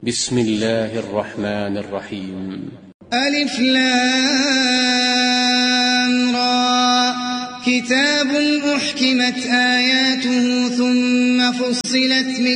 بسم الله الرحمن الرحيم. ألف لام را كتاب أحكمت آياته ثم فصلت من